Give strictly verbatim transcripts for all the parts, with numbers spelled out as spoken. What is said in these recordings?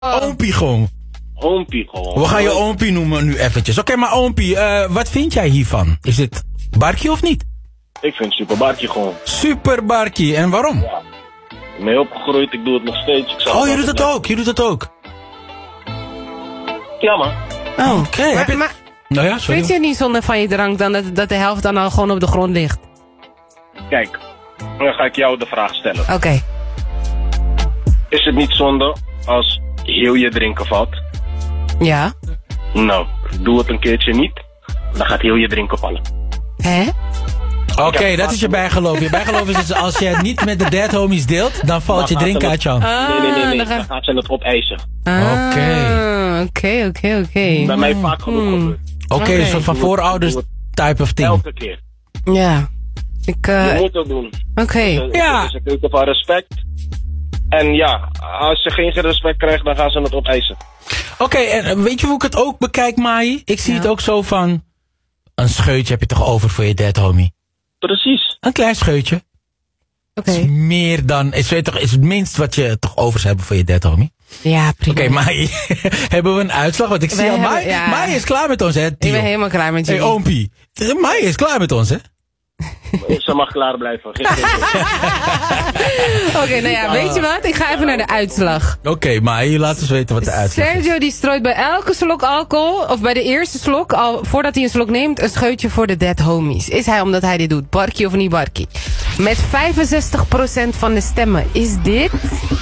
Oompie gewoon. Oompie gewoon. We gaan je oompie noemen nu eventjes. Oké, okay, maar oompie, uh, wat vind jij hiervan? Is dit barkie of niet? Ik vind super barkie gewoon. Super barkie, en waarom? Ja. Ik ben mee opgegroeid, ik doe het nog steeds. Ik oh, je doet het ook, je doet het ook. Ja, man. Oh, oké. Okay. Maar, je... maar nou ja, vind je het niet zonde van je drank dan dat, dat de helft dan al gewoon op de grond ligt? Kijk, dan ga ik jou de vraag stellen. Oké. Okay. Is het niet zonde als heel je drinken valt? Ja. Nou, doe het een keertje niet, dan gaat heel je drinken vallen. Hè? Oké, okay, dat is je bijgeloof. Je bijgeloof is dus als je het niet met de dead homies deelt, dan valt dan je drinken uit je hand. Ah, nee, nee, nee, nee. Dan, ga... dan gaat ze het opeisen. Oké. Oké, oké, oké. Bij mij vaak genoeg hmm. gebeurd. Oké, okay, een soort van voorouders type of thing. Elke keer. Ja. Ik, uh... Je moet het doen. Oké. Okay. Het is, ja. Het is een keuken van respect. En ja, als ze geen respect krijgt, dan gaan ze het opeisen. Oké, okay, en weet je hoe ik het ook bekijk, Mai? Ik zie ja. het ook zo van... Een scheutje heb je toch over voor je dead homie? Precies. Een klein scheutje. Oké. Okay. Is meer dan... Is, weet toch, is het minst wat je toch overs hebt voor je dead homie? Ja, prima. Oké, okay, Mai, hebben we een uitslag? Want ik we zie al, hebben, Mai, ja. Mai is klaar met ons, hè? Tio. Ik ben helemaal klaar met jullie. Hey, oompie. Mai is klaar met ons, hè? Ze mag klaar blijven. Oké, okay, nou ja, weet je wat? Ik ga even naar de uitslag. Oké, okay, maar je laat eens weten wat de uitslag is. Sergio die strooit bij elke slok alcohol, of bij de eerste slok, al voordat hij een slok neemt, een scheutje voor de dead homies. Is hij omdat hij dit doet? Barkie of niet barkie? Met vijfenzestig procent van de stemmen is dit...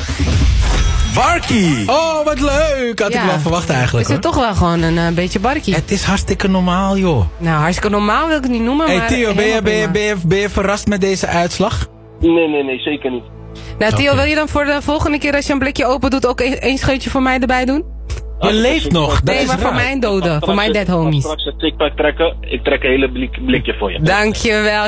Barkie! Oh, wat leuk! Had ja. ik wel verwacht eigenlijk. Is het hoor. toch wel gewoon een uh, beetje barkie? Het is hartstikke normaal, joh. Nou, hartstikke normaal wil ik het niet noemen, hey, maar... Theo, ben je, ben, je, ben, je, ben je verrast met deze uitslag? Nee, nee, nee, zeker niet. Nou, Theo, okay. wil je dan voor de volgende keer als je een blikje open doet ook één scheutje voor mij erbij doen? Je ah, leeft nog. Dat nee, is maar raar. voor mijn doden, voor mijn dead homies. Als ik straks een tikpak trekken, ik trek een hele blik, blikje voor je. Dankjewel.